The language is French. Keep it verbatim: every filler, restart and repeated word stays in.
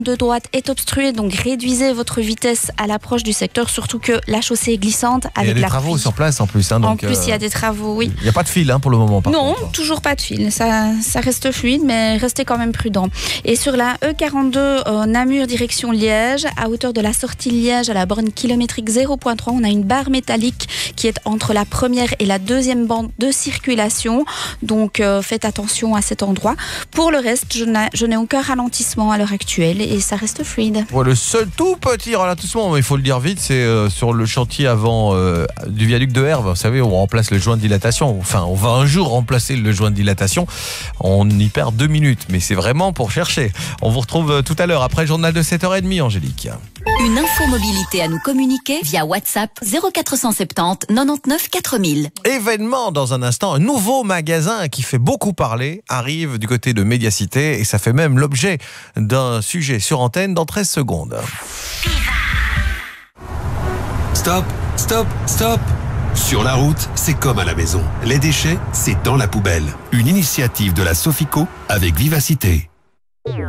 de droite est obstruée, donc réduisez votre vitesse à l'approche du secteur, surtout que la chaussée est glissante avec la Il y a des la travaux pluie. sur place en plus. Hein, donc, en plus, il euh, y a des travaux, oui. Il n'y a pas de fil hein, pour le moment. Par non, contre. toujours pas de fil. Ça, ça reste fluide, mais restez quand même prudent. Et sur la E quarante-deux, euh, Namur, direction Liège, à hauteur de la sortie Liège à la borne kilométrique zéro virgule trois, on a une barre métallique qui est entre la première et la deuxième bande de circulation. Donc, euh, faites attention à cet endroit. Pour le reste, je n'ai, je n'ai aucun ralentissement à l'heure actuelle et ça reste fluide. Ouais, le seul tout petit ralentissement, mais il faut le dire vite, c'est euh, sur le chantier avant euh, du viaduc de Herve. Vous savez, on remplace le joint de dilatation. Enfin, on va un jour remplacer le joint de dilatation. On y perd deux minutes, mais c'est vraiment pour chercher. On vous retrouve euh, tout à l'heure après le journal de sept heures trente, Angélique. Une info mobilité à nous communiquer via WhatsApp zéro quatre cent soixante-dix quatre-vingt-dix-neuf quatre mille. Événement dans un instant, un nouveau magasin qui fait beaucoup parler arrive du côté de Médiacité et ça fait même l'objet d'un sujet sur antenne dans treize secondes. Stop, stop, stop. Sur la route, c'est comme à la maison. Les déchets, c'est dans la poubelle. Une initiative de la Sofico avec Vivacité.